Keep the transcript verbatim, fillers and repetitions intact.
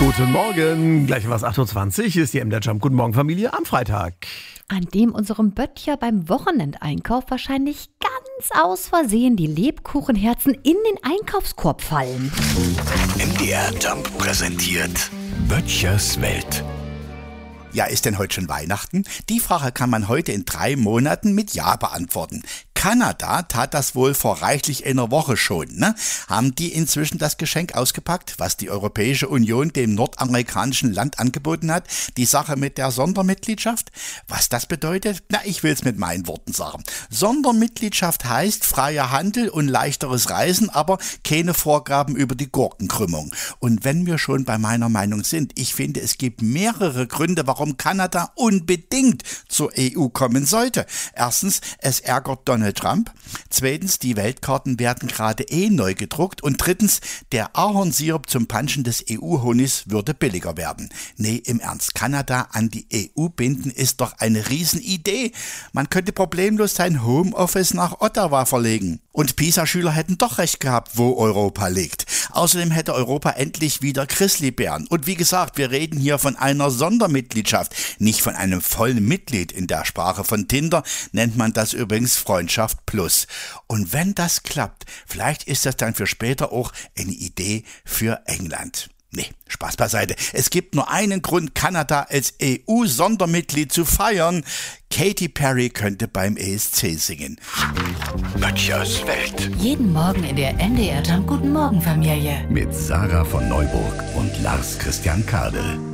Guten Morgen, gleich was acht Uhr zwanzig ist die M D R Jump. Guten Morgen Familie am Freitag. An dem unserem Böttcher beim Wochenendeinkauf wahrscheinlich ganz aus Versehen die Lebkuchenherzen in den Einkaufskorb fallen. M D R Jump präsentiert Böttchers Welt. Ja, ist denn heute schon Weihnachten? Die Frage kann man heute in drei Monaten mit Ja beantworten. Kanada tat das wohl vor reichlich einer Woche schon, ne? Haben die inzwischen das Geschenk ausgepackt, was die Europäische Union dem nordamerikanischen Land angeboten hat? Die Sache mit der Sondermitgliedschaft? Was das bedeutet? Na, ich will's mit meinen Worten sagen. Sondermitgliedschaft heißt freier Handel und leichteres Reisen, aber keine Vorgaben über die Gurkenkrümmung. Und wenn wir schon bei meiner Meinung sind, ich finde, es gibt mehrere Gründe, warum Kanada unbedingt zur E U kommen sollte. Erstens, es ärgert Donald Trump. Zweitens, die Weltkarten werden gerade eh neu gedruckt. Und drittens, der Ahornsirup zum Punchen des E U-Honigs würde billiger werden. Nee, im Ernst, Kanada an die E U binden ist doch eine Riesenidee. Man könnte problemlos sein Homeoffice nach Ottawa verlegen. Und PISA-Schüler hätten doch recht gehabt, wo Europa liegt. Außerdem hätte Europa endlich wieder Grizzlybären. Und wie gesagt, wir reden hier von einer Sondermitgliedschaft, nicht von einem vollen Mitglied. In der Sprache von Tinder nennt man das übrigens Freundschaft Plus. Und wenn das klappt, vielleicht ist das dann für später auch eine Idee für England. Nee, Spaß beiseite. Es gibt nur einen Grund, Kanada als E U-Sondermitglied zu feiern. Katy Perry könnte beim E S C singen. Böttchers Welt. Jeden Morgen in der M D R Jump Guten Morgen Familie. Mit Sarah von Neuburg und Lars Christian Kade.